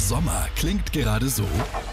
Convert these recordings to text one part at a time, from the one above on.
Sommer klingt gerade so?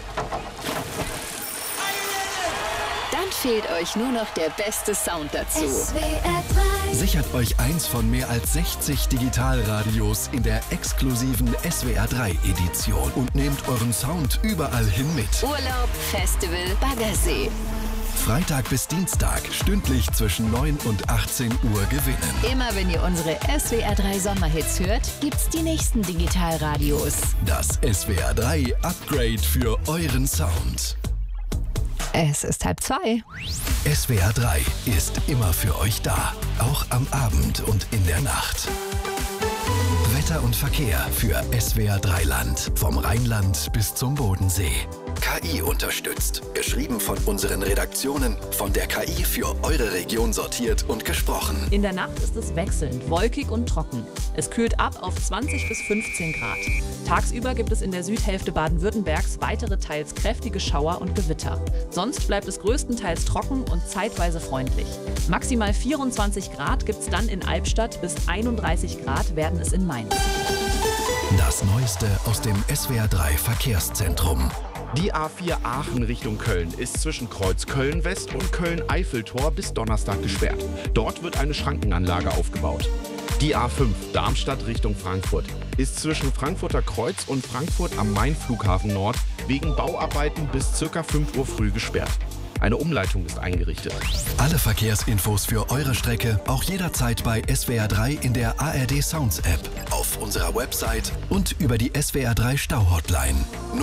Dann fehlt euch nur noch der beste Sound dazu. SWR 3. Sichert euch eins von mehr als 60 Digitalradios in der exklusiven SWR 3 Edition und nehmt euren Sound überall hin mit. Urlaub, Festival, Baggersee. Freitag bis Dienstag, stündlich zwischen 9 und 18 Uhr gewinnen. Immer wenn ihr unsere SWR 3 Sommerhits hört, gibt's die nächsten Digitalradios. Das SWR 3 Upgrade für euren Sound. Es ist 1:30. SWR 3 ist immer für euch da, auch am Abend und in der Nacht. Wetter und Verkehr für SWR 3 Land, vom Rheinland bis zum Bodensee. KI unterstützt, geschrieben von unseren Redaktionen, von der KI für eure Region sortiert und gesprochen. In der Nacht ist es wechselnd, wolkig und trocken. Es kühlt ab auf 20 bis 15 Grad. Tagsüber gibt es in der Südhälfte Baden-Württembergs weitere teils kräftige Schauer und Gewitter. Sonst bleibt es größtenteils trocken und zeitweise freundlich. Maximal 24 Grad gibt es dann in Albstadt, bis 31 Grad werden es in Mainz. Das Neueste aus dem SWR 3 Verkehrszentrum. Die A4 Aachen Richtung Köln ist zwischen Kreuz Köln-West und Köln-Eiffeltor bis Donnerstag gesperrt. Dort wird eine Schrankenanlage aufgebaut. Die A5 Darmstadt Richtung Frankfurt ist zwischen Frankfurter Kreuz und Frankfurt am Main-Flughafen Nord wegen Bauarbeiten bis ca. 5 Uhr früh gesperrt. Eine Umleitung ist eingerichtet. Alle Verkehrsinfos für eure Strecke auch jederzeit bei SWR 3 in der ARD Sounds App, auf unserer Website und über die SWR 3 Stau-Hotline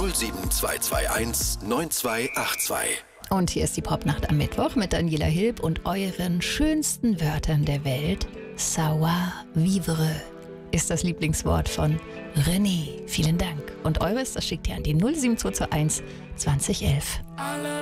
07221 9282. Und hier ist die Popnacht am Mittwoch mit Daniela Hilb und euren schönsten Wörtern der Welt. Savoir-vivre ist das Lieblingswort von René. Vielen Dank. Und eures, das schickt ihr an die 07221 2011.